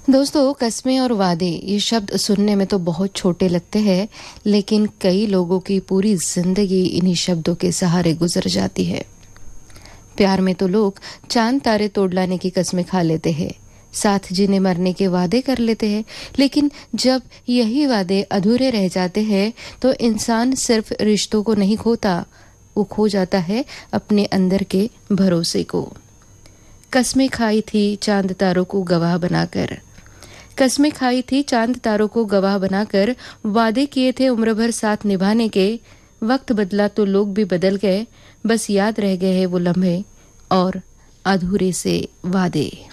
दोस्तों, कस्में और वादे ये शब्द सुनने में तो बहुत छोटे लगते हैं, लेकिन कई लोगों की पूरी जिंदगी इन्हीं शब्दों के सहारे गुजर जाती है। प्यार में तो लोग चांद तारे तोड़ लाने की कस्में खा लेते हैं, साथ जीने मरने के वादे कर लेते हैं, लेकिन जब यही वादे अधूरे रह जाते हैं तो इंसान सिर्फ रिश्तों को नहीं खोता, वो खो जाता है अपने अंदर के भरोसे को। कस्में खाई थी चांद तारों को गवाह बनाकर, कस्में खाई थी चांद तारों को गवाह बनाकर, वादे किए थे उम्र भर साथ निभाने के। वक्त बदला तो लोग भी बदल गए, बस याद रह गए हैं वो लम्हे और अधूरे से वादे।